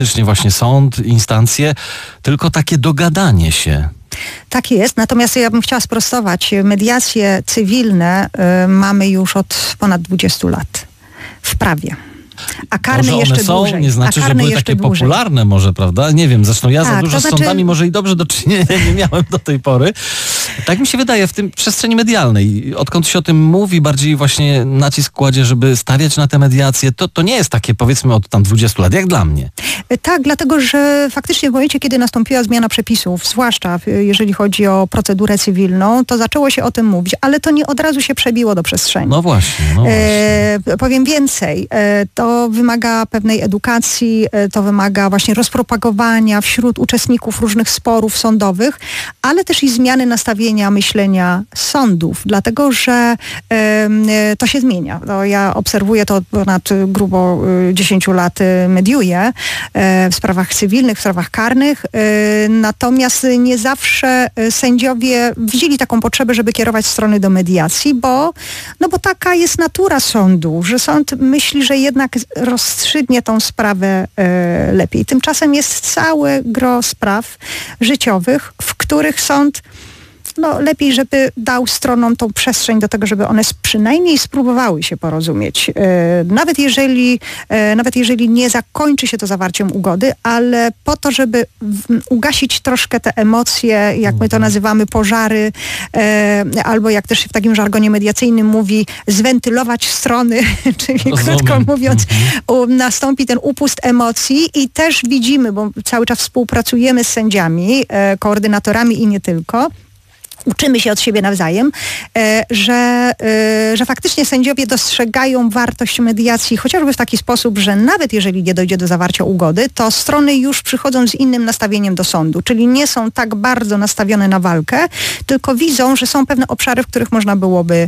właśnie sąd, instancje, tylko takie dogadanie się. Tak jest, natomiast ja bym chciała sprostować. Mediacje cywilne mamy już od ponad 20 lat w prawie. A karne może jeszcze one są, dłużej. nie znaczy, że były takie popularne może, prawda? Nie wiem, zresztą ja za dużo z sądami może i dobrze do czynienia nie miałem do tej pory. Tak mi się wydaje w tym przestrzeni medialnej. Odkąd się o tym mówi, bardziej właśnie nacisk kładzie, żeby stawiać na te mediacje, to nie jest takie, powiedzmy, od tam 20 lat, jak dla mnie. Tak, dlatego, że faktycznie w momencie, kiedy nastąpiła zmiana przepisów, zwłaszcza jeżeli chodzi o procedurę cywilną, to zaczęło się o tym mówić, ale to nie od razu się przebiło do przestrzeni. No właśnie. Powiem więcej, to wymaga pewnej edukacji, to wymaga właśnie rozpropagowania wśród uczestników różnych sporów sądowych, ale też i zmiany nastawienia myślenia sądów, dlatego, że to się zmienia. Ja obserwuję to od ponad grubo 10 lat, mediuję w sprawach cywilnych, w sprawach karnych, natomiast nie zawsze sędziowie widzieli taką potrzebę, żeby kierować strony do mediacji, bo taka jest natura sądu, że sąd myśli, że jednak rozstrzygnie tą sprawę lepiej. Tymczasem jest całe gro spraw życiowych, w których sąd lepiej, żeby dał stronom tą przestrzeń do tego, żeby one przynajmniej spróbowały się porozumieć. Nawet jeżeli nie zakończy się to zawarciem ugody, ale po to, żeby ugasić troszkę te emocje, jak my to nazywamy, pożary, albo jak też się w takim żargonie mediacyjnym mówi, zwentylować strony, czyli krótko mówiąc, nastąpi ten upust emocji i też widzimy, bo cały czas współpracujemy z sędziami, koordynatorami i nie tylko, uczymy się od siebie nawzajem, że faktycznie sędziowie dostrzegają wartość mediacji chociażby w taki sposób, że nawet jeżeli nie dojdzie do zawarcia ugody, to strony już przychodzą z innym nastawieniem do sądu, czyli nie są tak bardzo nastawione na walkę, tylko widzą, że są pewne obszary, w których można byłoby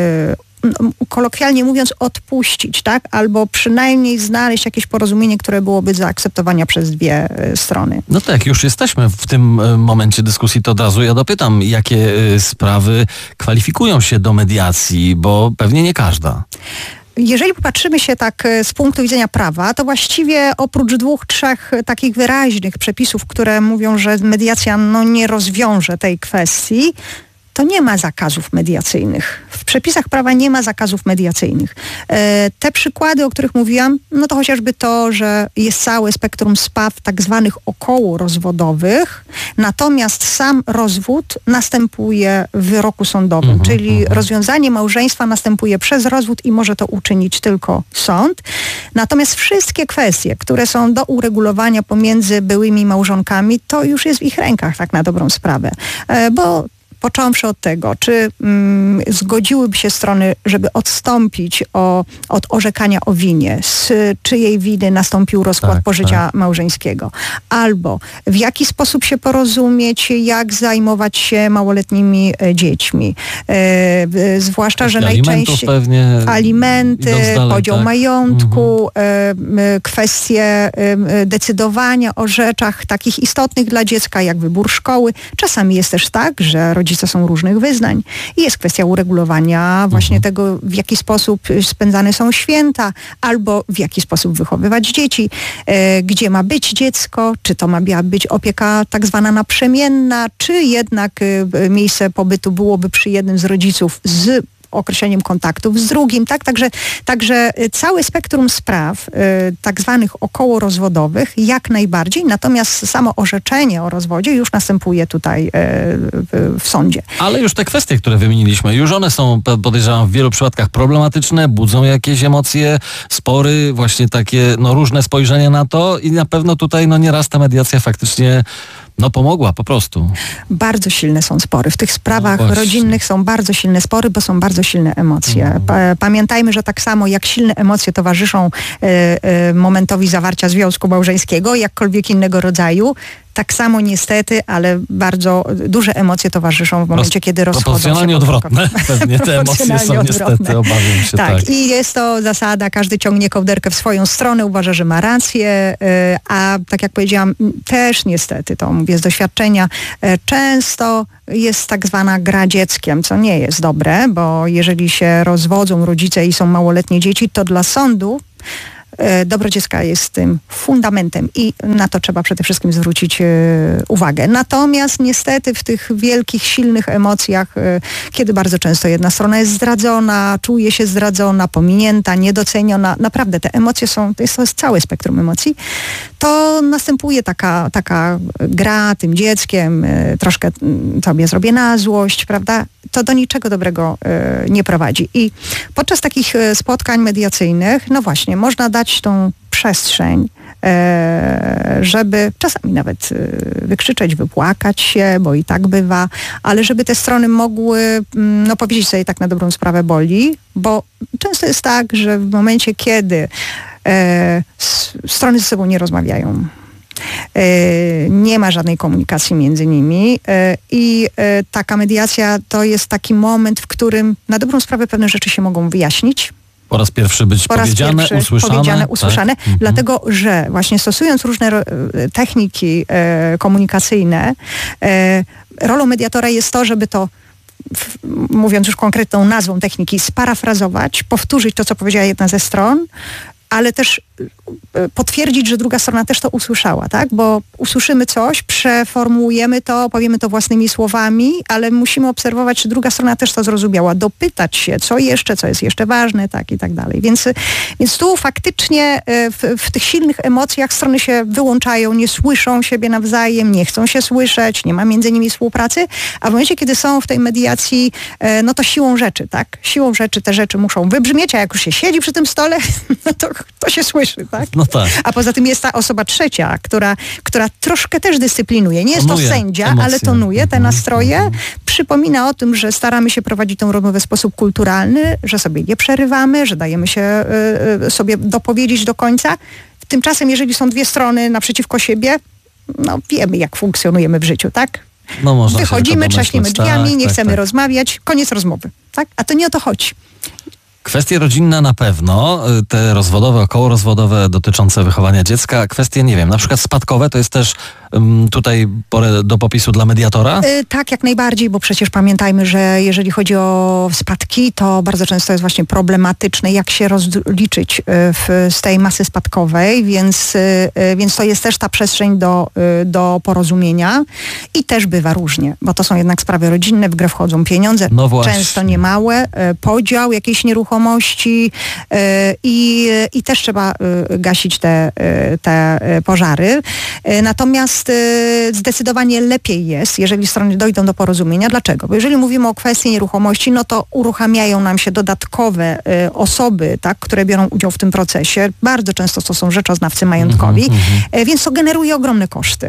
kolokwialnie mówiąc odpuścić, tak? Albo przynajmniej znaleźć jakieś porozumienie, które byłoby zaakceptowania przez dwie strony. No tak, już jesteśmy w tym momencie dyskusji, to od razu ja dopytam, jakie sprawy kwalifikują się do mediacji, bo pewnie nie każda. Jeżeli popatrzymy się tak z punktu widzenia prawa, to właściwie oprócz 2-3 takich wyraźnych przepisów, które mówią, że mediacja nie rozwiąże tej kwestii, to nie ma zakazów mediacyjnych. W przepisach prawa nie ma zakazów mediacyjnych. Te przykłady, o których mówiłam, to chociażby to, że jest całe spektrum spraw tak zwanych okołorozwodowych, natomiast sam rozwód następuje w wyroku sądowym, czyli rozwiązanie małżeństwa następuje przez rozwód i może to uczynić tylko sąd. Natomiast wszystkie kwestie, które są do uregulowania pomiędzy byłymi małżonkami, to już jest w ich rękach, tak na dobrą sprawę. Bo począwszy od tego, czy zgodziłyby się strony, żeby odstąpić od orzekania o winie, z czyjej winy nastąpił rozkład pożycia małżeńskiego, albo w jaki sposób się porozumieć, jak zajmować się małoletnimi dziećmi. Zwłaszcza, że najczęściej alimenty, podział majątku, kwestie decydowania o rzeczach takich istotnych dla dziecka, jak wybór szkoły. Czasami jest też tak, że rodzice są różnych wyznań i jest kwestia uregulowania właśnie tego, w jaki sposób spędzane są święta, albo w jaki sposób wychowywać dzieci, gdzie ma być dziecko, czy to ma być opieka tak zwana naprzemienna, czy jednak miejsce pobytu byłoby przy jednym z rodziców z określeniem kontaktów z drugim, tak? Także całe spektrum spraw tak zwanych okołorozwodowych jak najbardziej, natomiast samo orzeczenie o rozwodzie już następuje tutaj w sądzie. Ale już te kwestie, które wymieniliśmy, już one są, podejrzewam, w wielu przypadkach problematyczne, budzą jakieś emocje, spory, właśnie takie różne spojrzenia na to i na pewno tutaj nieraz ta mediacja faktycznie pomogła po prostu. Bardzo silne są spory. W tych sprawach rodzinnych są bardzo silne spory, bo są bardzo silne emocje. Pamiętajmy, że tak samo jak silne emocje towarzyszą momentowi zawarcia związku małżeńskiego, jakkolwiek innego rodzaju, tak samo niestety, ale bardzo duże emocje towarzyszą w momencie, kiedy rozchodzą się. Proporcjonalnie odwrotne. Pewnie te emocje są niestety, obawiam się. Tak, i jest to zasada, każdy ciągnie kołderkę w swoją stronę, uważa, że ma rację, a tak jak powiedziałam, też niestety, to mówię z doświadczenia, często jest tak zwana gra dzieckiem, co nie jest dobre, bo jeżeli się rozwodzą rodzice i są małoletnie dzieci, to dla sądu Dobro dziecka jest tym fundamentem i na to trzeba przede wszystkim zwrócić uwagę. Natomiast niestety w tych wielkich, silnych emocjach, kiedy bardzo często jedna strona jest zdradzona, czuje się zdradzona, pominięta, niedoceniona, naprawdę te emocje to jest całe spektrum emocji, to następuje taka gra tym dzieckiem, troszkę sobie zrobię na złość, prawda? To do niczego dobrego nie prowadzi. I podczas takich spotkań mediacyjnych, no właśnie, można dać tą przestrzeń, żeby czasami nawet wykrzyczeć, wypłakać się, bo i tak bywa, ale żeby te strony mogły powiedzieć sobie tak na dobrą sprawę boli, bo często jest tak, że w momencie, kiedy strony ze sobą nie rozmawiają, nie ma żadnej komunikacji między nimi i taka mediacja to jest taki moment, w którym na dobrą sprawę pewne rzeczy się mogą wyjaśnić. Po raz pierwszy być usłyszane. Tak? Dlatego, że właśnie stosując różne techniki komunikacyjne, rolą mediatora jest to, żeby to, mówiąc już konkretną nazwą techniki, sparafrazować, powtórzyć to, co powiedziała jedna ze stron, ale też potwierdzić, że druga strona też to usłyszała, tak? Bo usłyszymy coś, przeformułujemy to, powiemy to własnymi słowami, ale musimy obserwować, czy druga strona też to zrozumiała, dopytać się, co jest jeszcze ważne, tak i tak dalej. Więc tu faktycznie w tych silnych emocjach strony się wyłączają, nie słyszą siebie nawzajem, nie chcą się słyszeć, nie ma między nimi współpracy, a w momencie, kiedy są w tej mediacji, no to siłą rzeczy, tak? Siłą rzeczy te rzeczy muszą wybrzmieć, a jak już się siedzi przy tym stole, no to się słyszy, tak? No tak. A poza tym jest ta osoba trzecia, która troszkę też dyscyplinuje. Nie jest to sędzia, emocje, ale tonuje te nastroje. Przypomina o tym, że staramy się prowadzić tę rozmowę w sposób kulturalny, że sobie nie przerywamy, że dajemy się sobie dopowiedzieć do końca. Tymczasem, jeżeli są dwie strony naprzeciwko siebie, no wiemy, jak funkcjonujemy w życiu, tak? No, można wychodzimy, trzaśniemy drzwiami, nie chcemy rozmawiać, koniec rozmowy, tak? A to nie o to chodzi. Kwestie rodzinne na pewno, te rozwodowe, okołorozwodowe dotyczące wychowania dziecka, kwestie, nie wiem, na przykład spadkowe, to jest też tutaj pole do popisu dla mediatora? Tak, jak najbardziej, bo przecież pamiętajmy, że jeżeli chodzi o spadki, to bardzo często jest właśnie problematyczne, jak się rozliczyć z tej masy spadkowej, więc to jest też ta przestrzeń do porozumienia i też bywa różnie, bo to są jednak sprawy rodzinne, w grę wchodzą pieniądze, często niemałe, podział jakiejś nieruchomości i też trzeba gasić te pożary. Natomiast zdecydowanie lepiej jest, jeżeli strony dojdą do porozumienia. Dlaczego? Bo jeżeli mówimy o kwestii nieruchomości, no to uruchamiają nam się dodatkowe osoby, tak, które biorą udział w tym procesie. Bardzo często to są rzeczoznawcy majątkowi, więc to generuje ogromne koszty.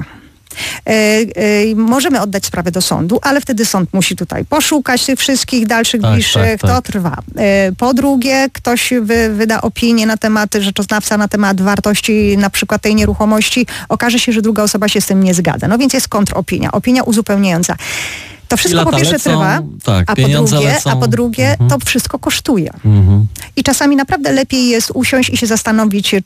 Możemy oddać sprawę do sądu, ale wtedy sąd musi tutaj poszukać tych wszystkich dalszych, bliższych, to trwa. Po drugie, ktoś wyda opinię na temat, rzeczoznawca na temat wartości na przykład tej nieruchomości, okaże się, że druga osoba się z tym nie zgadza. No więc jest kontropinia, opinia uzupełniająca. To wszystko po pierwsze trwa, a po drugie to wszystko kosztuje. I czasami naprawdę lepiej jest usiąść i się zastanowić,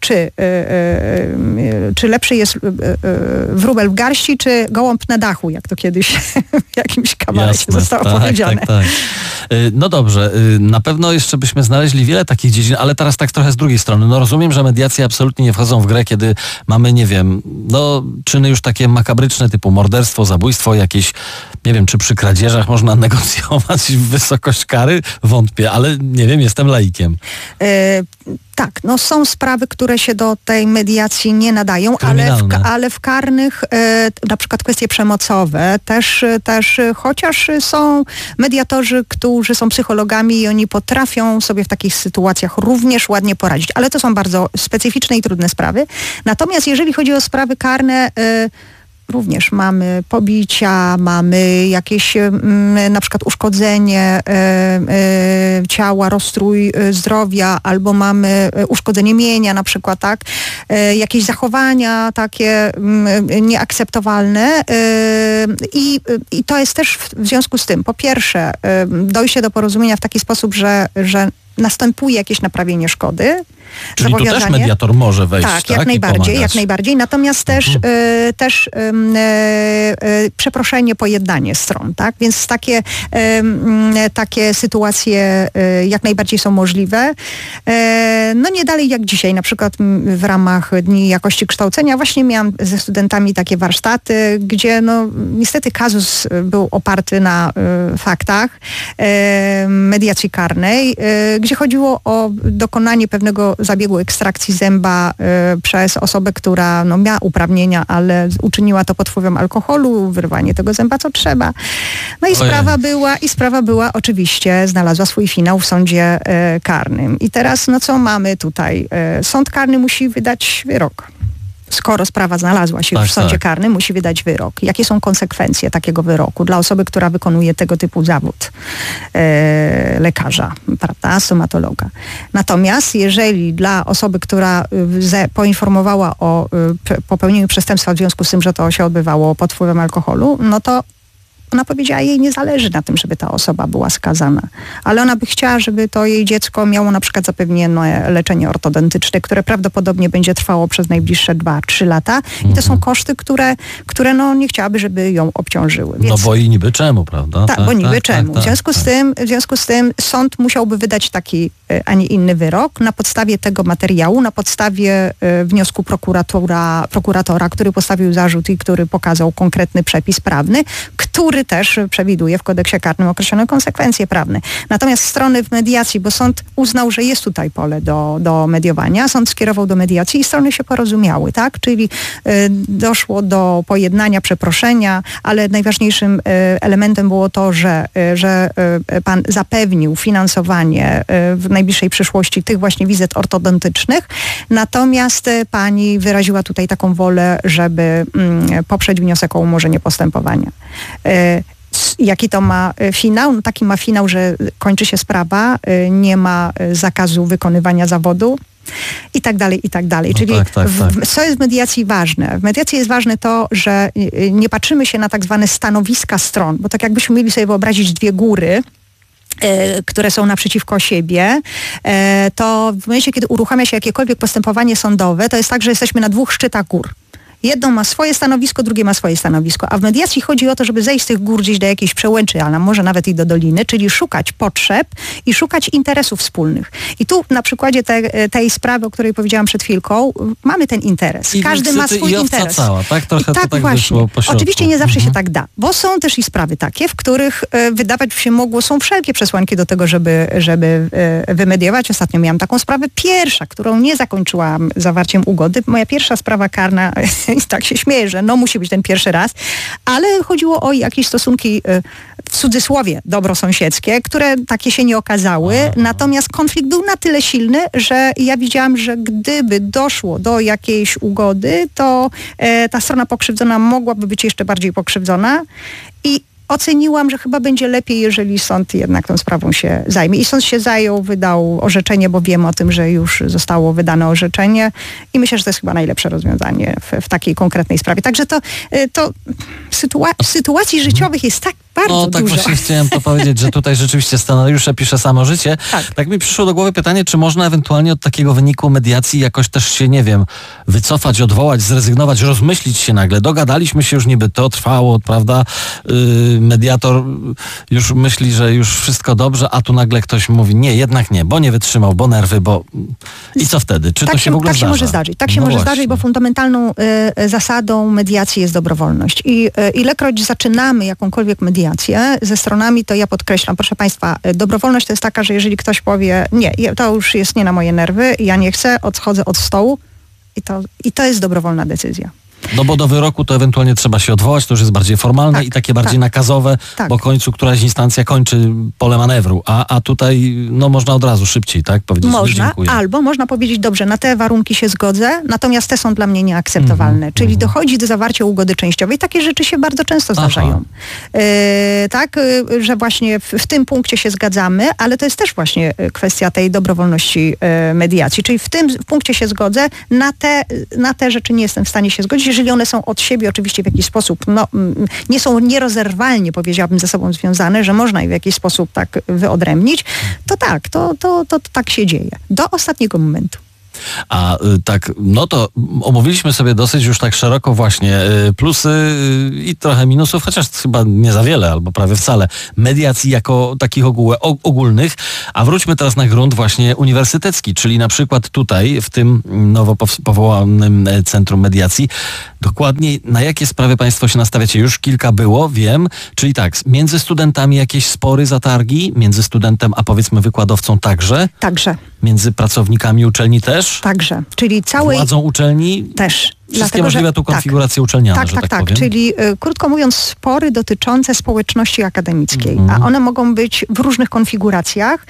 czy lepszy jest wróbel w garści, czy gołąb na dachu, jak to kiedyś w jakimś kabarecie zostało powiedziane. Tak. No dobrze, na pewno jeszcze byśmy znaleźli wiele takich dziedzin, ale teraz tak trochę z drugiej strony. No rozumiem, że mediacje absolutnie nie wchodzą w grę, kiedy mamy, nie wiem, no czyny już takie makabryczne typu morderstwo, zabójstwo, jakieś, nie wiem, czy przy kradzieżach można negocjować wysokość kary? Wątpię, ale nie wiem, jestem laikiem. Tak, no są sprawy, które się do tej mediacji nie nadają, ale w karnych, na przykład kwestie przemocowe, też chociaż są mediatorzy, którzy są psychologami i oni potrafią sobie w takich sytuacjach również ładnie poradzić, ale to są bardzo specyficzne i trudne sprawy. Natomiast jeżeli chodzi o sprawy karne, również mamy pobicia, mamy jakieś na przykład uszkodzenie ciała, rozstrój zdrowia, albo mamy uszkodzenie mienia na przykład, tak? Jakieś zachowania takie nieakceptowalne i to jest też w związku z tym, po pierwsze, dojście do porozumienia w taki sposób, że następuje jakieś naprawienie szkody. Czyli tu też mediator może wejść, tak? Jak najbardziej, jak najbardziej. Natomiast też przeproszenie, pojednanie stron, tak? Więc takie sytuacje jak najbardziej są możliwe. No nie dalej jak dzisiaj, na przykład w ramach Dni Jakości Kształcenia właśnie miałam ze studentami takie warsztaty, gdzie no niestety kazus był oparty na faktach mediacji karnej, gdzie chodziło o dokonanie pewnego zabiegu ekstrakcji zęba przez osobę, która no, miała uprawnienia, ale uczyniła to pod wpływem alkoholu, wyrwanie tego zęba co trzeba. No i sprawa była oczywiście, znalazła swój finał w sądzie karnym. I teraz no co mamy tutaj? Sąd karny musi wydać wyrok. Skoro sprawa znalazła się już w sądzie karnym, musi wydać wyrok. Jakie są konsekwencje takiego wyroku dla osoby, która wykonuje tego typu zawód lekarza, prawda, stomatologa. Natomiast jeżeli dla osoby, która poinformowała o popełnieniu przestępstwa w związku z tym, że to się odbywało pod wpływem alkoholu, no to ona powiedziała, jej nie zależy na tym, żeby ta osoba była skazana, ale ona by chciała, żeby to jej dziecko miało na przykład zapewnione leczenie ortodontyczne, które prawdopodobnie będzie trwało przez najbliższe 2-3 lata i to są koszty, które no nie chciałaby, żeby ją obciążyły. Więc, no bo i niby czemu, prawda? Tak, bo niby czemu. W związku z tym sąd musiałby wydać taki, a nie inny wyrok na podstawie tego materiału, na podstawie wniosku prokuratora, który postawił zarzut i który pokazał konkretny przepis prawny, który też przewiduje w kodeksie karnym określone konsekwencje prawne. Natomiast strony w mediacji, bo sąd uznał, że jest tutaj pole do mediowania, sąd skierował do mediacji i strony się porozumiały, tak? Czyli doszło do pojednania, przeproszenia, ale najważniejszym elementem było to, że pan zapewnił finansowanie w najbliższej przyszłości tych właśnie wizyt ortodontycznych, natomiast pani wyraziła tutaj taką wolę, żeby poprzeć wniosek o umorzenie postępowania. Jaki to ma finał? No taki ma finał, że kończy się sprawa, nie ma zakazu wykonywania zawodu i tak dalej, i tak dalej. No czyli tak. Co jest w mediacji ważne? W mediacji jest ważne to, że nie patrzymy się na tak zwane stanowiska stron, bo tak jakbyśmy mieli sobie wyobrazić dwie góry, które są naprzeciwko siebie, to w momencie, kiedy uruchamia się jakiekolwiek postępowanie sądowe, to jest tak, że jesteśmy na dwóch szczytach gór. Jedno ma swoje stanowisko, drugie ma swoje stanowisko. A w mediacji chodzi o to, żeby zejść z tych gór gdzieś do jakiejś przełęczy, a może nawet i do doliny, czyli szukać potrzeb i szukać interesów wspólnych. I tu na przykładzie tej sprawy, o której powiedziałam przed chwilką, mamy ten interes. Każdy ma swój interes. Cała, tak? Trochę I tak to tak właśnie. wyszło po środku. Oczywiście nie zawsze się tak da, bo są też i sprawy takie, w których wydawać się mogło, są wszelkie przesłanki do tego, żeby wymediować. Ostatnio miałam taką sprawę, pierwsza, którą nie zakończyłam zawarciem ugody. Moja pierwsza sprawa karna i tak się śmieję, że no musi być ten pierwszy raz, ale chodziło o jakieś stosunki w cudzysłowie dobrosąsiedzkie, które takie się nie okazały, natomiast konflikt był na tyle silny, że ja widziałam, że gdyby doszło do jakiejś ugody, to ta strona pokrzywdzona mogłaby być jeszcze bardziej pokrzywdzona i oceniłam, że chyba będzie lepiej, jeżeli sąd jednak tą sprawą się zajmie. I sąd się zajął, wydał orzeczenie, bo wiem o tym, że już zostało wydane orzeczenie i myślę, że to jest chyba najlepsze rozwiązanie w takiej konkretnej sprawie. Także to sytuacji życiowych jest tak bardzo tak dużo. Właśnie chciałem to powiedzieć, że tutaj rzeczywiście scenariusze pisze samo życie. Tak mi przyszło do głowy pytanie, czy można ewentualnie od takiego wyniku mediacji jakoś też się, nie wiem, wycofać, odwołać, zrezygnować, rozmyślić się nagle. Dogadaliśmy się, już niby to trwało, prawda? Mediator już myśli, że już wszystko dobrze, a tu nagle ktoś mówi, nie, jednak nie, bo nie wytrzymał, bo nerwy, bo... I co wtedy? Czy to się w ogóle zdarza? Tak się może zdarzyć. Tak się może zdarzyć, bo fundamentalną zasadą mediacji jest dobrowolność. I ilekroć zaczynamy jakąkolwiek mediację ze stronami, to ja podkreślam, proszę Państwa, dobrowolność to jest taka, że jeżeli ktoś powie, nie, to już jest nie na moje nerwy, ja nie chcę, odchodzę od stołu i to jest dobrowolna decyzja. No bo do wyroku to ewentualnie trzeba się odwołać, to już jest bardziej formalne i takie bardziej nakazowe, bo w końcu któraś instancja kończy pole manewru, a tutaj no można od razu szybciej, tak? Powiedzieć, dziękuję. Albo można powiedzieć, dobrze, na te warunki się zgodzę, natomiast te są dla mnie nieakceptowalne. Czyli dochodzi do zawarcia ugody częściowej. Takie rzeczy się bardzo często zdarzają. Że właśnie w tym punkcie się zgadzamy, ale to jest też właśnie kwestia tej dobrowolności mediacji. Czyli w tym punkcie się zgodzę, na te rzeczy nie jestem w stanie się zgodzić, jeżeli one są od siebie oczywiście w jakiś sposób, nie są nierozerwalnie, powiedziałabym, ze sobą związane, że można je w jakiś sposób tak wyodrębnić, to tak, to tak się dzieje. Do ostatniego momentu. A tak, to omówiliśmy sobie dosyć już tak szeroko właśnie plusy i trochę minusów, chociaż chyba nie za wiele, albo prawie wcale, mediacji jako takich ogólnych. A wróćmy teraz na grunt właśnie uniwersytecki, czyli na przykład tutaj, w tym nowo powołanym Centrum Mediacji. Dokładnie na jakie sprawy państwo się nastawiacie? Już kilka było, wiem. Czyli tak, między studentami jakieś spory, zatargi, między studentem a powiedzmy wykładowcą także? Także. Między pracownikami uczelni też? Także, czyli całej... Władzą uczelni? Też. Wszystkie możliwe tu konfiguracje uczelniane, że tak powiem. Czyli krótko mówiąc spory dotyczące społeczności akademickiej, a one mogą być w różnych konfiguracjach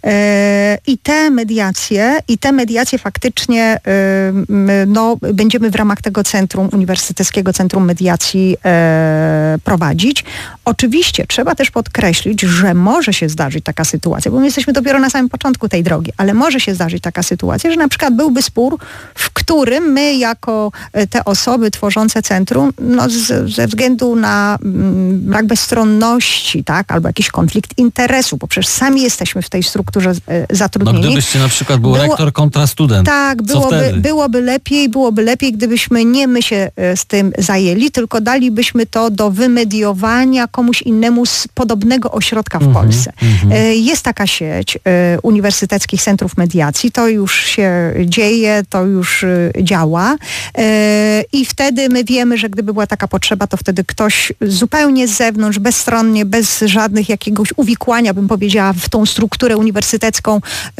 i te mediacje faktycznie będziemy w ramach tego Uniwersyteckiego Centrum Mediacji prowadzić. Oczywiście trzeba też podkreślić, że może się zdarzyć taka sytuacja, bo my jesteśmy dopiero na samym początku tej drogi, ale może się zdarzyć taka sytuacja, że na przykład byłby spór, w którym my jako te osoby tworzące centrum, ze względu na brak bezstronności, tak, albo jakiś konflikt interesu, bo przecież sami jesteśmy w tej strukturze zatrudnieni. Gdybyście na przykład był rektor kontra student, tak, byłoby lepiej, gdybyśmy nie my się z tym zajęli, tylko dalibyśmy to do wymediowania komuś innemu z podobnego ośrodka w Polsce. Jest taka sieć uniwersyteckich centrów mediacji, to już się dzieje, to już działa. I wtedy my wiemy, że gdyby była taka potrzeba, to wtedy ktoś zupełnie z zewnątrz, bezstronnie, bez żadnych jakiegoś uwikłania, bym powiedziała, w tą strukturę uniwersytecką,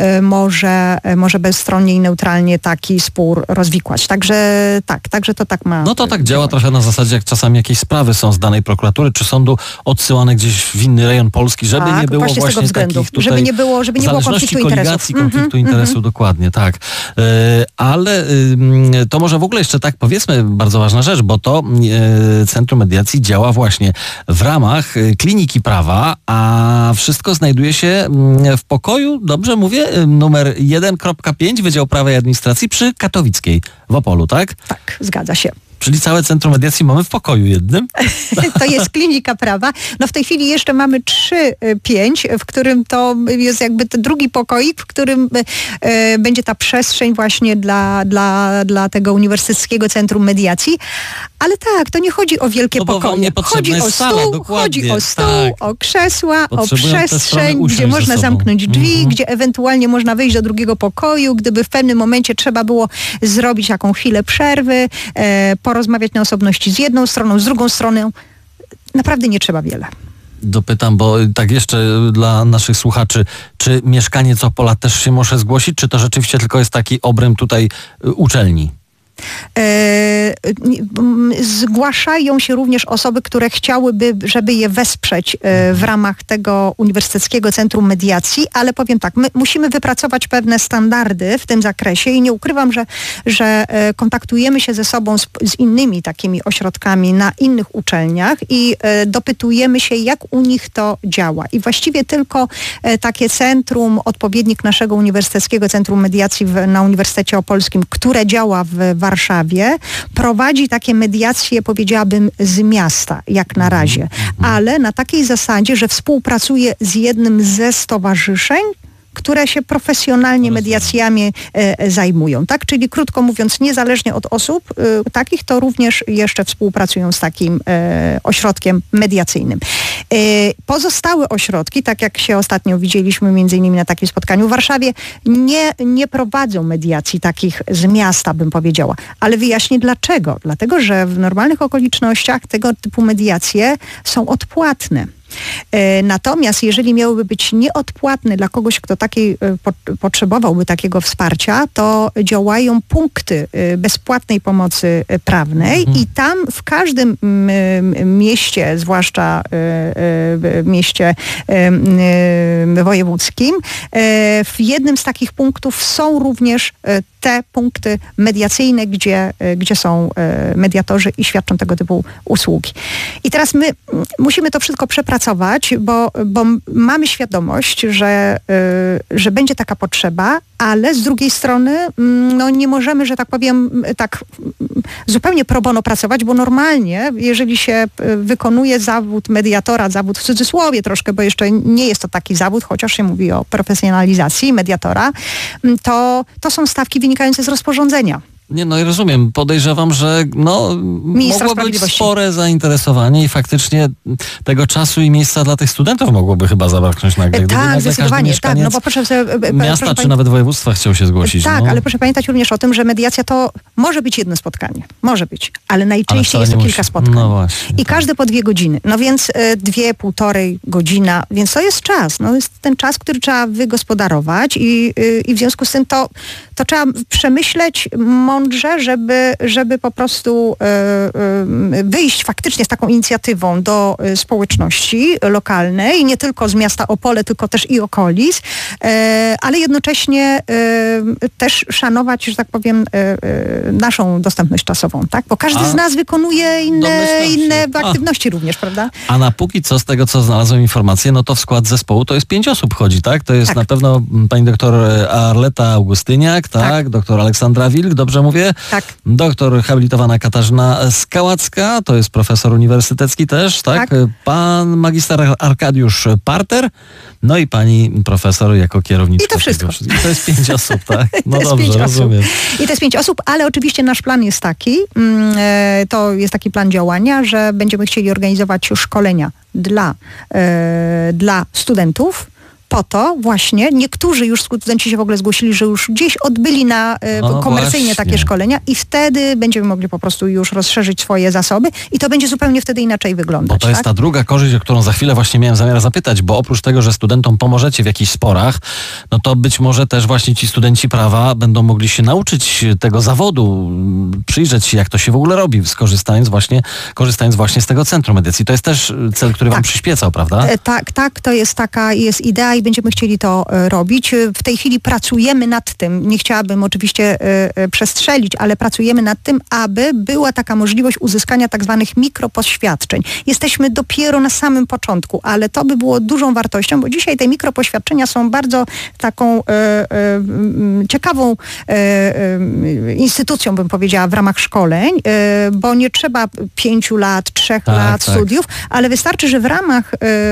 może bezstronnie i neutralnie taki spór rozwikłać. Także to tak ma. To tak działa trochę na zasadzie, jak czasami jakieś sprawy są z danej prokuratury czy sądu odsyłane gdzieś w inny rejon Polski, żeby nie było właśnie z tego względu, takich tutaj żeby nie było konfliktu interesów. Konfliktu interesów, dokładnie, tak. Ale to może w ogóle jeszcze tak powiedzmy, bardzo ważna rzecz, bo to Centrum Mediacji działa właśnie w ramach Kliniki Prawa, a wszystko znajduje się w pokoju, dobrze mówię, numer 1.5 Wydział Prawa i Administracji przy Katowickiej w Opolu, tak? Tak, zgadza się. Czyli całe Centrum Mediacji mamy w pokoju jednym? To jest Klinika Prawa. W tej chwili jeszcze mamy 3.5, w którym to jest jakby ten drugi pokoik, w którym będzie ta przestrzeń właśnie dla tego Uniwersyteckiego Centrum Mediacji. Ale tak, to nie chodzi o wielkie pokoje. Chodzi o stół, o krzesła, o przestrzeń, gdzie można zamknąć drzwi, gdzie ewentualnie można wejść do drugiego pokoju, gdyby w pewnym momencie trzeba było zrobić jaką chwilę przerwy, porozmawiać na osobności z jedną stroną, z drugą stroną. Naprawdę nie trzeba wiele. Dopytam, bo tak jeszcze dla naszych słuchaczy, czy mieszkaniec Opola też się może zgłosić, czy to rzeczywiście tylko jest taki obręb tutaj uczelni? Zgłaszają się również osoby, które chciałyby, żeby je wesprzeć w ramach tego Uniwersyteckiego Centrum Mediacji, ale powiem tak, my musimy wypracować pewne standardy w tym zakresie i nie ukrywam, że kontaktujemy się ze sobą z innymi takimi ośrodkami na innych uczelniach i dopytujemy się, jak u nich to działa. I właściwie tylko takie centrum, odpowiednik naszego Uniwersyteckiego Centrum Mediacji na Uniwersytecie Opolskim, które działa w Warszawie, prowadzi takie mediacje, powiedziałabym, z miasta, jak na razie. Ale na takiej zasadzie, że współpracuje z jednym ze stowarzyszeń, które się profesjonalnie mediacjami zajmują. Tak? Czyli krótko mówiąc, niezależnie od osób takich, to również jeszcze współpracują z takim ośrodkiem mediacyjnym. Pozostałe ośrodki, tak jak się ostatnio widzieliśmy między innymi na takim spotkaniu w Warszawie, nie prowadzą mediacji takich z miasta, bym powiedziała. Ale wyjaśnię dlaczego. Dlatego, że w normalnych okolicznościach tego typu mediacje są odpłatne. Natomiast jeżeli miałyby być nieodpłatne dla kogoś, kto potrzebowałby takiego wsparcia, to działają punkty bezpłatnej pomocy prawnej i tam w każdym mieście, zwłaszcza w mieście wojewódzkim, w jednym z takich punktów są również te punkty mediacyjne, gdzie są mediatorzy i świadczą tego typu usługi. I teraz my musimy to wszystko przepracować, bo mamy świadomość, że będzie taka potrzeba, ale z drugiej strony no nie możemy, że tak powiem, tak zupełnie pro bono pracować, bo normalnie, jeżeli się wykonuje zawód mediatora, zawód w cudzysłowie troszkę, bo jeszcze nie jest to taki zawód, chociaż się mówi o profesjonalizacji mediatora, to są stawki wynikające z rozporządzenia. Nie, no i rozumiem. Podejrzewam, że mogło być spore zainteresowanie i faktycznie tego czasu i miejsca dla tych studentów mogłoby chyba zabraknąć nagle. Tak, zdecydowanie. Tak, no bo miasta czy nawet województwa chciał się zgłosić. Tak, ale proszę pamiętać również o tym, że mediacja to może być jedno spotkanie. Może być, ale najczęściej jest to kilka spotkań. No właśnie. I każde po 2 godziny. No więc 2,5 godzina, więc to jest czas. No jest ten czas, który trzeba wygospodarować i w związku z tym to trzeba przemyśleć mądrze, żeby po prostu wyjść faktycznie z taką inicjatywą do społeczności lokalnej, nie tylko z miasta Opole, tylko też i okolic, ale jednocześnie też szanować, że tak powiem, naszą dostępność czasową, tak? Bo każdy z nas wykonuje inne aktywności również, prawda? A na póki co, z tego co znalazłem informację, no to w skład zespołu to jest 5 osób wchodzi, tak? To jest na pewno pani doktor Arleta Augustyniak, tak? Doktor Aleksandra Wilk, dobrze mówię? Tak. Doktor habilitowana Katarzyna Skałacka, to jest profesor uniwersytecki też, tak? Pan magister Arkadiusz Parter, no i pani profesor jako kierowniczka. I to wszystko. I to jest 5 osób, tak? No dobrze, rozumiem. I to jest 5 osób, ale oczywiście nasz plan jest taki, to jest taki plan działania, że będziemy chcieli organizować szkolenia dla studentów, po to właśnie, niektórzy już studenci się w ogóle zgłosili, że już gdzieś odbyli komercyjnie takie szkolenia i wtedy będziemy mogli po prostu już rozszerzyć swoje zasoby i to będzie zupełnie wtedy inaczej wyglądać. Bo to jest ta druga korzyść, o którą za chwilę właśnie miałem zamiar zapytać, bo oprócz tego, że studentom pomożecie w jakichś sporach, no to być może też właśnie ci studenci prawa będą mogli się nauczyć tego zawodu, przyjrzeć się, jak to się w ogóle robi, korzystając właśnie z tego centrum mediacji. To jest też cel, który wam przyśpiecał, prawda? Tak, to jest taka idea i będziemy chcieli to robić. W tej chwili pracujemy nad tym, nie chciałabym oczywiście przestrzelić, ale pracujemy nad tym, aby była taka możliwość uzyskania tak zwanych mikropoświadczeń. Jesteśmy dopiero na samym początku, ale to by było dużą wartością, bo dzisiaj te mikropoświadczenia są bardzo taką ciekawą instytucją, bym powiedziała, w ramach szkoleń, bo nie trzeba 5 lat, 3 lat studiów, ale wystarczy, że w ramach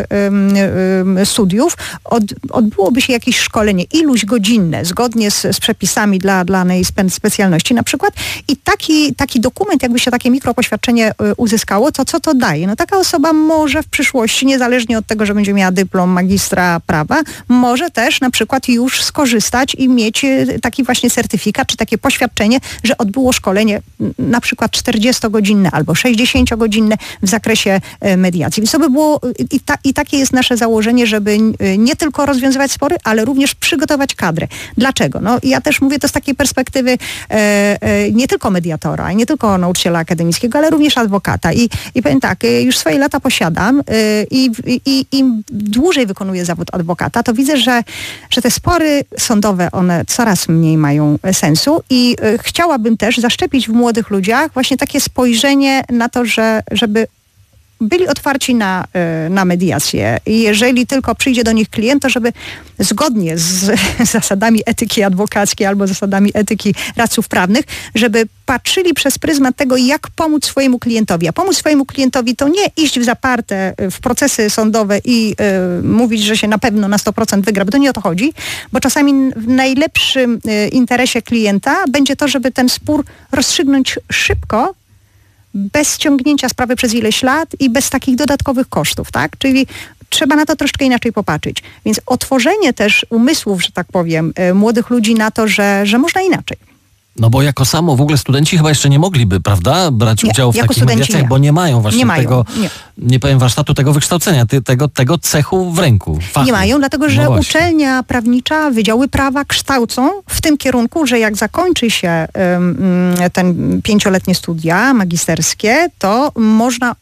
studiów odbyłoby się jakieś szkolenie, iluś godzinne, zgodnie z przepisami dla danej specjalności na przykład i taki dokument, jakby się takie mikropoświadczenie uzyskało, to co to daje? No taka osoba może w przyszłości, niezależnie od tego, że będzie miała dyplom magistra prawa, może też na przykład już skorzystać i mieć taki właśnie certyfikat, czy takie poświadczenie, że odbyło szkolenie na przykład 40-godzinne albo 60-godzinne w zakresie mediacji. Więc to by było i takie jest nasze założenie, żeby nie tylko rozwiązywać spory, ale również przygotować kadrę. Dlaczego? No ja też mówię to z takiej perspektywy nie tylko mediatora, nie tylko nauczyciela akademickiego, ale również adwokata. I powiem tak, już swoje lata posiadam i im dłużej wykonuję zawód adwokata, to widzę, że te spory sądowe, one coraz mniej mają sensu i chciałabym też zaszczepić w młodych ludziach właśnie takie spojrzenie na to, żeby byli otwarci na mediację i jeżeli tylko przyjdzie do nich klient, to żeby zgodnie z zasadami etyki adwokackiej albo zasadami etyki radców prawnych, żeby patrzyli przez pryzmat tego, jak pomóc swojemu klientowi. A pomóc swojemu klientowi to nie iść w zaparte w procesy sądowe i mówić, że się na pewno na 100% wygra, bo to nie o to chodzi, bo czasami w najlepszym interesie klienta będzie to, żeby ten spór rozstrzygnąć szybko, bez ciągnięcia sprawy przez ileś lat i bez takich dodatkowych kosztów, tak? Czyli trzeba na to troszkę inaczej popatrzeć. Więc otworzenie też umysłów, że tak powiem, młodych ludzi na to, że można inaczej. No bo jako samo w ogóle studenci chyba jeszcze nie mogliby, prawda, brać udziału w takich mediacjach, bo nie mają właśnie nie powiem warsztatu, tego wykształcenia, tego cechu w ręku. Fachu. Nie mają, dlatego że uczelnia prawnicza, wydziały prawa kształcą w tym kierunku, że jak zakończy się ten 5-letnie studia magisterskie, to można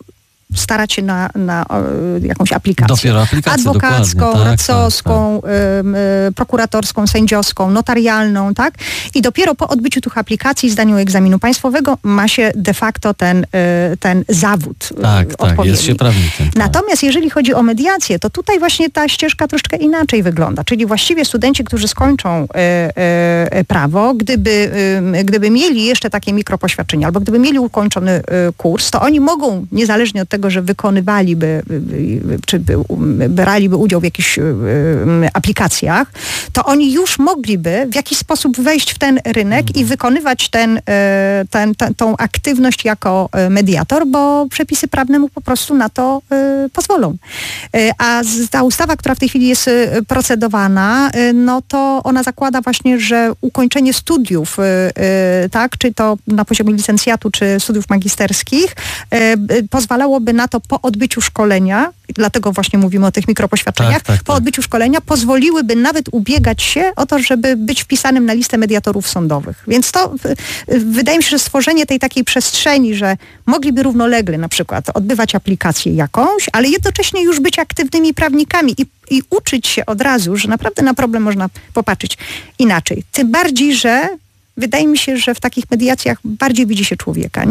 starać się na jakąś aplikację. Dopiero aplikację, adwokacką, tak, radcowską, prokuratorską, sędziowską, notarialną, tak? I dopiero po odbyciu tych aplikacji i zdaniu egzaminu państwowego ma się de facto ten zawód odpowiedni. Jest się prawnikiem. Tak. Natomiast jeżeli chodzi o mediację, to tutaj właśnie ta ścieżka troszkę inaczej wygląda. Czyli właściwie studenci, którzy skończą prawo, gdyby mieli jeszcze takie mikropoświadczenie, albo gdyby mieli ukończony kurs, to oni mogą, niezależnie od tego, że wykonywaliby, czy braliby udział w jakichś aplikacjach, to oni już mogliby w jakiś sposób wejść w ten rynek i wykonywać tą aktywność jako mediator, bo przepisy prawne mu po prostu na to pozwolą. A ta ustawa, która w tej chwili jest procedowana, no to ona zakłada właśnie, że ukończenie studiów, tak, czy to na poziomie licencjatu, czy studiów magisterskich, pozwalałoby na to po odbyciu szkolenia, dlatego właśnie mówimy o tych mikropoświadczeniach, po odbyciu szkolenia pozwoliłyby nawet ubiegać się o to, żeby być wpisanym na listę mediatorów sądowych. Więc to wydaje mi się, że stworzenie tej takiej przestrzeni, że mogliby równolegle na przykład odbywać aplikację jakąś, ale jednocześnie już być aktywnymi prawnikami i uczyć się od razu, że naprawdę na problem można popatrzeć inaczej. Tym bardziej, że wydaje mi się, że w takich mediacjach bardziej widzi się człowieka,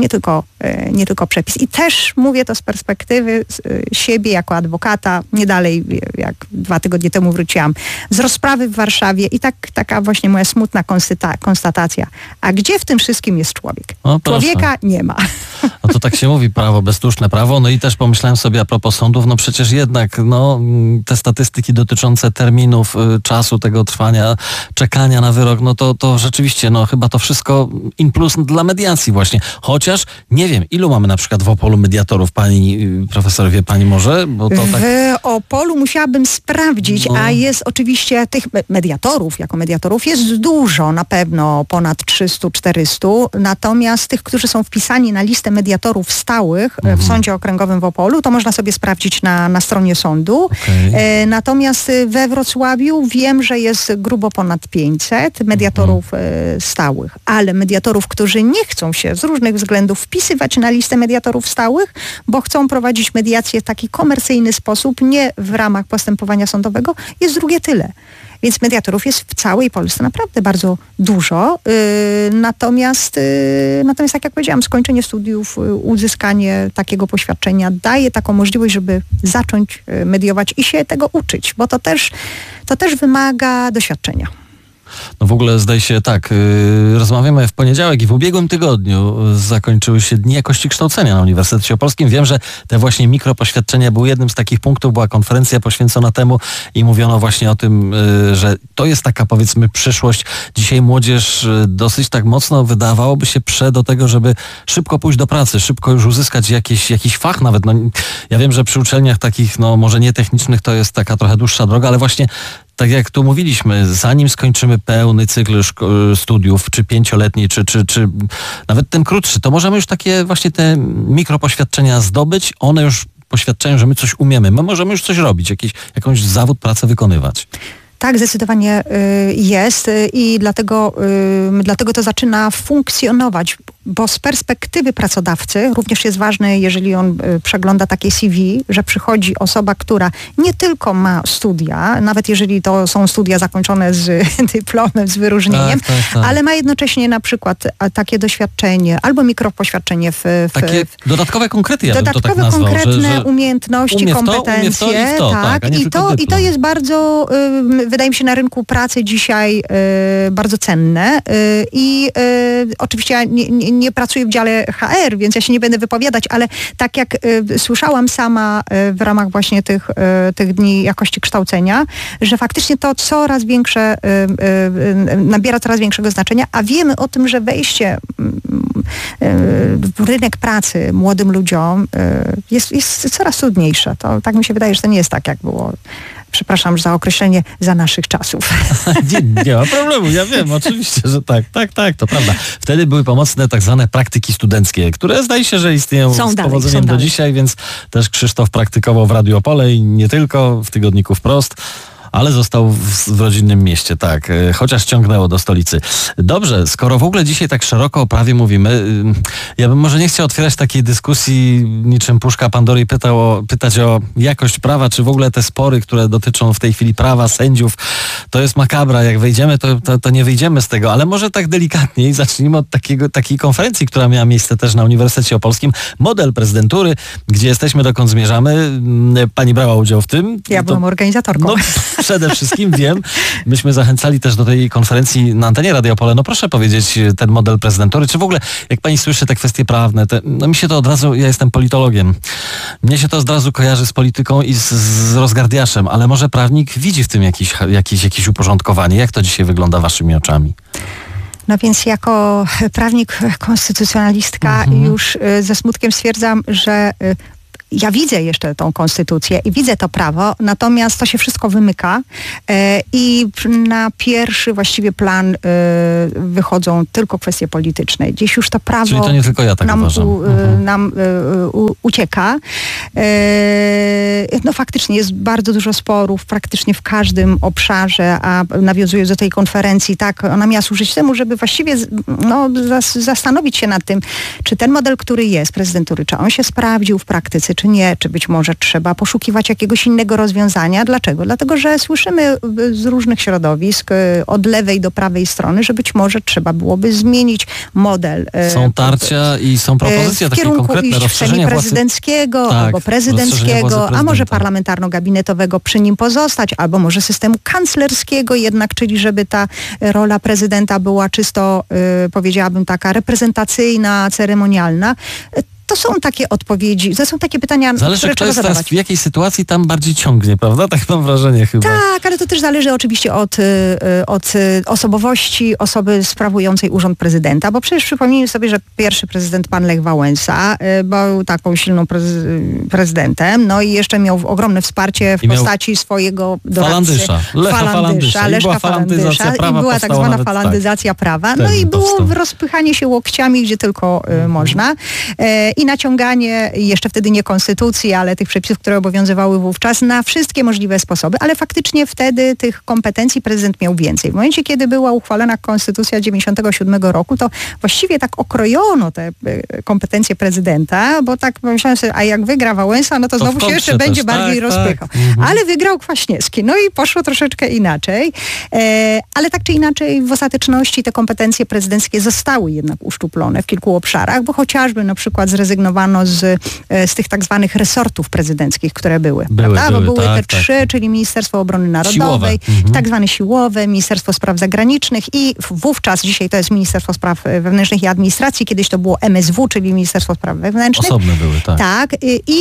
nie tylko przepis. I też mówię to z perspektywy siebie jako adwokata. Nie dalej, jak 2 tygodnie temu wróciłam z rozprawy w Warszawie i taka właśnie moja smutna konstatacja. A gdzie w tym wszystkim jest człowiek? Człowieka nie ma. No to tak się mówi, prawo, bezduszne prawo. No i też pomyślałem sobie a propos sądów, no przecież jednak te statystyki dotyczące terminów, czasu tego trwania, czekania na wyrok, no to rzeczywiście, chyba to wszystko in plus dla mediacji właśnie. Chociaż nie wiem, ilu mamy na przykład w Opolu mediatorów, pani profesor, wie pani może? Bo to tak... W Opolu musiałabym sprawdzić, a jest oczywiście tych mediatorów, jako mediatorów jest dużo, na pewno ponad 300-400, natomiast tych, którzy są wpisani na listę mediatorów stałych w Sądzie Okręgowym w Opolu, to można sobie sprawdzić na stronie sądu. Okay. Natomiast we Wrocławiu wiem, że jest grubo ponad 500 mediatorów stałych, ale mediatorów, którzy nie chcą się z różnych względów wpisywać na listę mediatorów stałych, bo chcą prowadzić mediację w taki komercyjny sposób, nie w ramach postępowania sądowego, jest drugie tyle. Więc mediatorów jest w całej Polsce naprawdę bardzo dużo. Natomiast tak jak powiedziałam, skończenie studiów, uzyskanie takiego poświadczenia daje taką możliwość, żeby zacząć mediować i się tego uczyć, bo to też wymaga doświadczenia. No w ogóle zdaje się tak, rozmawiamy w poniedziałek i w ubiegłym tygodniu zakończyły się Dni Jakości Kształcenia na Uniwersytecie Opolskim. Wiem, że te właśnie mikropoświadczenia były jednym z takich punktów, była konferencja poświęcona temu i mówiono właśnie o tym, że to jest taka, powiedzmy, przyszłość. Dzisiaj młodzież dosyć tak mocno wydawałoby się do tego, żeby szybko pójść do pracy, szybko już uzyskać jakiś fach nawet. Ja wiem, że przy uczelniach takich, może nie technicznych, to jest taka trochę dłuższa droga, ale właśnie tak jak tu mówiliśmy, zanim skończymy pełny cykl studiów, czy 5-letni, czy nawet ten krótszy, to możemy już takie właśnie te mikropoświadczenia zdobyć. One już poświadczają, że my coś umiemy. My możemy już coś robić, jakąś zawód, pracę wykonywać. Tak, zdecydowanie jest i dlatego to zaczyna funkcjonować, bo z perspektywy pracodawcy również jest ważne, jeżeli on przegląda takie CV, że przychodzi osoba, która nie tylko ma studia, nawet jeżeli to są studia zakończone z dyplomem, z wyróżnieniem, ale ma jednocześnie na przykład takie doświadczenie albo mikropoświadczenie takie dodatkowe konkrety, ja bym to tak nazwał, konkretne umiejętności, kompetencje. I to jest bardzo, wydaje mi się, na rynku pracy dzisiaj bardzo cenne i oczywiście ja nie pracuję w dziale HR, więc ja się nie będę wypowiadać, ale tak jak słyszałam sama w ramach właśnie tych Dni Jakości Kształcenia, że faktycznie to nabiera coraz większego znaczenia, a wiemy o tym, że wejście w rynek pracy młodym ludziom jest coraz trudniejsze. To tak mi się wydaje, że to nie jest tak, jak było. Przepraszam za określenie, za naszych czasów. Nie ma problemu, ja wiem, oczywiście, że tak, to prawda. Wtedy były pomocne tak zwane praktyki studenckie, które zdaje się, że istnieją z powodzeniem do dzisiaj, więc też Krzysztof praktykował w Radiu Opole i nie tylko, w tygodniku Wprost. Ale został w rodzinnym mieście, tak. Chociaż ciągnęło do stolicy. Dobrze, skoro w ogóle dzisiaj tak szeroko o prawie mówimy, ja bym może nie chciał otwierać takiej dyskusji niczym puszka Pandory i pytać o jakość prawa, czy w ogóle te spory, które dotyczą w tej chwili prawa, sędziów, to jest makabra. Jak wejdziemy, to nie wyjdziemy z tego. Ale może tak delikatniej zacznijmy od takiej konferencji, która miała miejsce też na Uniwersytecie Opolskim. Model prezydentury, gdzie jesteśmy, dokąd zmierzamy. Pani brała udział w tym. Ja byłam organizatorką. No, przede wszystkim wiem. Myśmy zachęcali też do tej konferencji na antenie Radia Opole. No proszę powiedzieć, ten model prezydentury, czy w ogóle, jak pani słyszy te kwestie prawne, no mi się to od razu, ja jestem politologiem, mnie się to od razu kojarzy z polityką i z rozgardiaszem, ale może prawnik widzi w tym jakieś uporządkowanie. Jak to dzisiaj wygląda waszymi oczami? No więc jako prawnik, konstytucjonalistka już ze smutkiem stwierdzam, że ja widzę jeszcze tą konstytucję i widzę to prawo, natomiast to się wszystko wymyka i na pierwszy właściwie plan wychodzą tylko kwestie polityczne. Gdzieś już to prawo Czyli to nie tylko ja tak nam ucieka. No faktycznie jest bardzo dużo sporów praktycznie w każdym obszarze, a nawiązując do tej konferencji, tak, ona miała służyć temu, żeby właściwie zastanowić się nad tym, czy ten model, który jest prezydentury, czy on się sprawdził w praktyce, czy nie, czy być może trzeba poszukiwać jakiegoś innego rozwiązania. Dlaczego? Dlatego, że słyszymy z różnych środowisk, od lewej do prawej strony, że być może trzeba byłoby zmienić model. Są tarcia i są propozycje takie konkretne, rozszerzenia władzy. Semiprezydenckiego albo prezydenckiego, a może parlamentarno-gabinetowego przy nim pozostać, albo może systemu kanclerskiego jednak, czyli żeby ta rola prezydenta była czysto, powiedziałabym, taka reprezentacyjna, ceremonialna. To są takie odpowiedzi, to są takie pytania, które trzeba zadawać. W jakiej sytuacji tam bardziej ciągnie, prawda? Tak mam wrażenie chyba. Tak, ale to też zależy oczywiście od osobowości osoby sprawującej urząd prezydenta, bo przecież przypomnijmy sobie, że pierwszy prezydent, pan Lech Wałęsa, był taką silną prezydentem, no i jeszcze miał ogromne wsparcie w postaci swojego doradcy. Leszka Falandysza. I była tak zwana falandyzacja prawa. No i było rozpychanie się łokciami, gdzie tylko można. I naciąganie, jeszcze wtedy nie konstytucji, ale tych przepisów, które obowiązywały wówczas, na wszystkie możliwe sposoby, ale faktycznie wtedy tych kompetencji prezydent miał więcej. W momencie, kiedy była uchwalona konstytucja 97 roku, to właściwie tak okrojono te kompetencje prezydenta, bo tak myślałem sobie, a jak wygra Wałęsa, no to znowu się jeszcze będzie bardziej rozpychał. Ale wygrał Kwaśniewski. No i poszło troszeczkę inaczej. Ale tak czy inaczej w ostateczności te kompetencje prezydenckie zostały jednak uszczuplone w kilku obszarach, bo chociażby na przykład zrezygnowano z tych tak zwanych resortów prezydenckich, które były. Były te trzy, czyli Ministerstwo Obrony Narodowej, tak zwane siłowe, Ministerstwo Spraw Zagranicznych i wówczas, dzisiaj to jest Ministerstwo Spraw Wewnętrznych i Administracji, kiedyś to było MSW, czyli Ministerstwo Spraw Wewnętrznych. Osobne były, tak. Tak.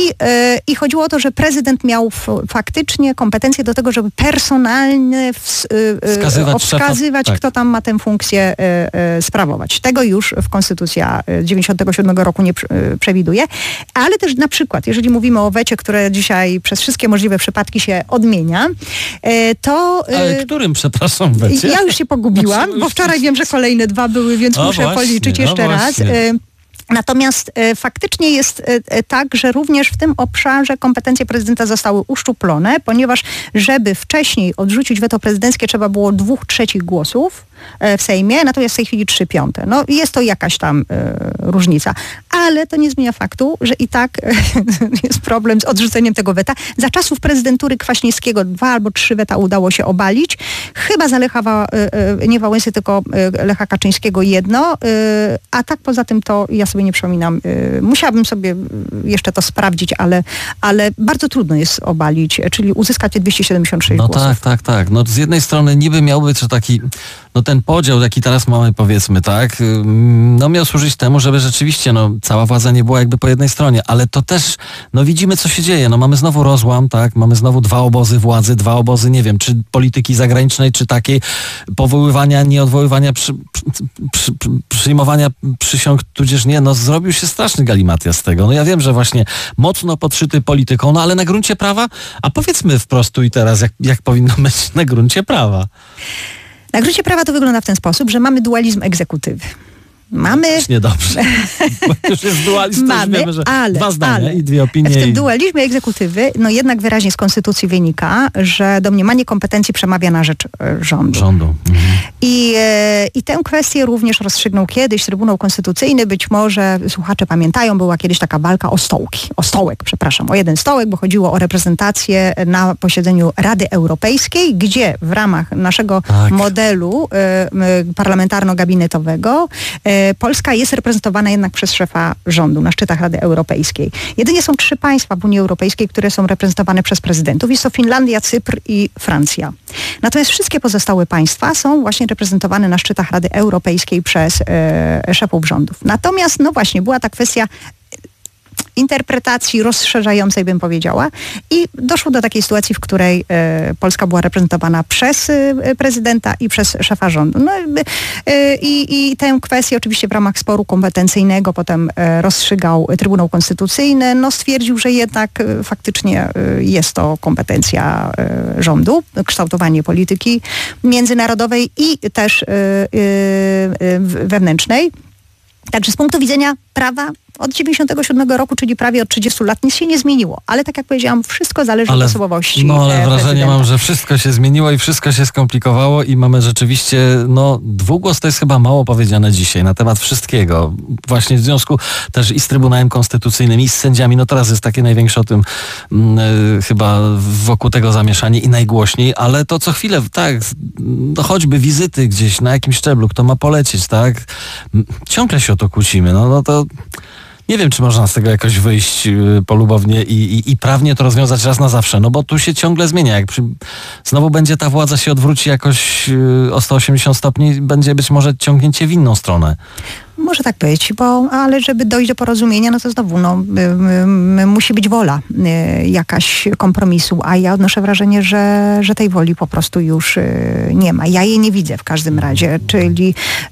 I chodziło o to, że prezydent miał faktycznie kompetencje do tego, żeby personalnie wskazywać, kto tam ma tę funkcję sprawować. Tego już w Konstytucja 97 roku nie przewiduje, ale też na przykład, jeżeli mówimy o wecie, które dzisiaj przez wszystkie możliwe przypadki się odmienia, to... Ale którym, przepraszam, wecie? Ja już się pogubiłam, bo wczoraj wiem, że kolejne dwa były, więc muszę policzyć jeszcze raz. Natomiast faktycznie jest tak, że również w tym obszarze kompetencje prezydenta zostały uszczuplone, ponieważ żeby wcześniej odrzucić weto prezydenckie trzeba było 2/3 głosów w Sejmie, natomiast w tej chwili 3/5. No jest to jakaś tam różnica. Ale to nie zmienia faktu, że i tak jest problem z odrzuceniem tego weta. Za czasów prezydentury Kwaśniewskiego 2 albo 3 weta udało się obalić. Chyba za nie Wałęsy, tylko Lecha Kaczyńskiego 1, a tak poza tym to ja sobie nie przypominam. Musiałabym sobie jeszcze to sprawdzić, ale bardzo trudno jest obalić, czyli uzyskać te 276 głosów. Tak. No z jednej strony niby miał być taki, no ten podział, jaki teraz mamy, powiedzmy, tak, no miał służyć temu, żeby rzeczywiście, no cała władza nie była jakby po jednej stronie, ale to też, no widzimy, co się dzieje, no mamy znowu rozłam, tak, mamy znowu 2 obozy władzy, 2 obozy, nie wiem, czy polityki zagranicznej, czy takiej powoływania, nieodwoływania, przyjmowania przysiąg, tudzież nie, no zrobił się straszny galimatias z tego. No ja wiem, że właśnie mocno podszyty polityką, no ale na gruncie prawa, a powiedzmy wprost tu i teraz, jak powinno być na gruncie prawa. Na gruncie prawa to wygląda w ten sposób, że mamy dualizm egzekutywy. Mamy... Niedobrze, bo już jest dualizm, to już wiemy, że dwa zdania i dwie opinie. W tym dualizmie egzekutywy, no jednak wyraźnie z konstytucji wynika, że domniemanie kompetencji przemawia na rzecz rządu. I tę kwestię również rozstrzygnął kiedyś Trybunał Konstytucyjny. Być może słuchacze pamiętają, była kiedyś taka walka o jeden stołek, bo chodziło o reprezentację na posiedzeniu Rady Europejskiej, gdzie w ramach naszego modelu parlamentarno-gabinetowego Polska jest reprezentowana jednak przez szefa rządu na szczytach Rady Europejskiej. Jedynie są 3 państwa w Unii Europejskiej, które są reprezentowane przez prezydentów. Jest to Finlandia, Cypr i Francja. Natomiast wszystkie pozostałe państwa są właśnie reprezentowane na szczytach Rady Europejskiej przez szefów rządów. Natomiast, no właśnie, była ta kwestia interpretacji rozszerzającej, bym powiedziała. I doszło do takiej sytuacji, w której Polska była reprezentowana przez prezydenta i przez szefa rządu. No, i tę kwestię oczywiście w ramach sporu kompetencyjnego potem rozstrzygał Trybunał Konstytucyjny. No, stwierdził, że jednak faktycznie jest to kompetencja rządu, kształtowanie polityki międzynarodowej i też wewnętrznej. Także z punktu widzenia prawa od 1997 roku, czyli prawie od 30 lat, nic się nie zmieniło. Ale tak jak powiedziałam, wszystko zależy od osobowości. No ale wrażenie mam, że wszystko się zmieniło i wszystko się skomplikowało i mamy rzeczywiście, dwugłos to jest chyba mało powiedziane dzisiaj na temat wszystkiego. Właśnie w związku też i z Trybunałem Konstytucyjnym, i z sędziami. No teraz jest takie największe o tym chyba wokół tego zamieszanie i najgłośniej, ale to co chwilę, tak, choćby wizyty gdzieś na jakimś szczeblu, kto ma polecieć, tak, ciągle się o to kłócimy. No to nie wiem, czy można z tego jakoś wyjść polubownie i prawnie to rozwiązać raz na zawsze, no bo tu się ciągle zmienia. Jak znowu będzie ta władza się odwróci jakoś o 180 stopni, będzie być może ciągnięcie w inną stronę. Może tak być, ale żeby dojść do porozumienia, no to znowu musi być wola jakaś kompromisu, a ja odnoszę wrażenie, że tej woli po prostu już nie ma. Ja jej nie widzę w każdym razie, czyli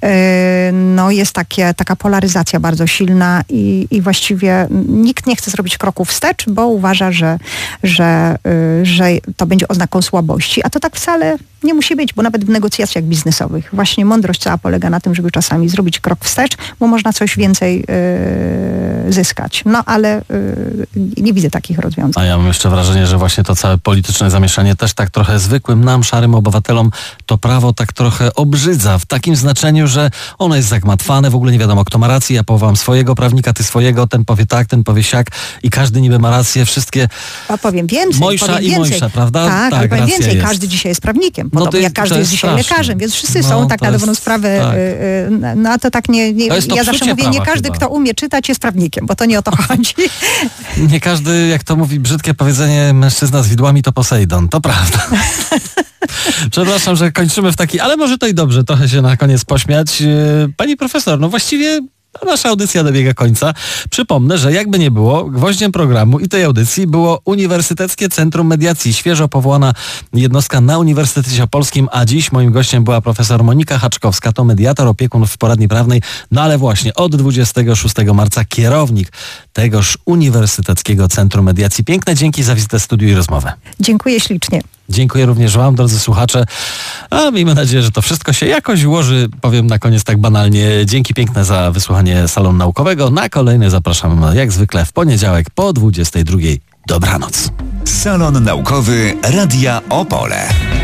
jest taka polaryzacja bardzo silna i właściwie nikt nie chce zrobić kroku wstecz, bo uważa, że to będzie oznaką słabości, a to tak wcale nie musi być, bo nawet w negocjacjach biznesowych właśnie mądrość cała polega na tym, żeby czasami zrobić krok wstecz, bo można coś więcej zyskać. No ale nie widzę takich rozwiązań. A ja mam jeszcze wrażenie, że właśnie to całe polityczne zamieszanie też tak trochę zwykłym nam, szarym obywatelom, to prawo tak trochę obrzydza w takim znaczeniu, że ono jest zagmatwane, w ogóle nie wiadomo, kto ma rację. Ja powołam swojego prawnika, ty swojego, ten powie tak, ten powie siak i każdy niby ma rację, wszystkie... A powiem więcej. Mojsza, prawda? Tak, ale powiem więcej, jest. Każdy dzisiaj jest prawnikiem. Podobnie jak każdy jest dzisiaj lekarzem, więc wszyscy są tak na dobrą sprawę. Tak. No a to tak nie ja zawsze mówię, nie każdy, kto umie czytać, jest prawnikiem, bo to nie o to chodzi. Nie każdy, jak to mówi brzydkie powiedzenie, mężczyzna z widłami to Posejdon. To prawda. Przepraszam, że kończymy w taki, ale może to i dobrze, trochę się na koniec pośmiać. Pani profesor, no właściwie nasza audycja dobiega końca. Przypomnę, że jakby nie było, gwoździem programu i tej audycji było Uniwersyteckie Centrum Mediacji, świeżo powołana jednostka na Uniwersytecie Opolskim, a dziś moim gościem była profesor Monika Haczkowska, to mediator, opiekun w poradni prawnej, no ale właśnie od 26 marca kierownik tegoż Uniwersyteckiego Centrum Mediacji. Piękne dzięki za wizytę w studiu i rozmowę. Dziękuję ślicznie. Dziękuję również wam, drodzy słuchacze. A miejmy nadzieję, że to wszystko się jakoś ułoży. Powiem na koniec tak banalnie. Dzięki piękne za wysłuchanie Salonu Naukowego. Na kolejny zapraszam jak zwykle w poniedziałek po 22:00. Dobranoc. Salon Naukowy Radia Opole.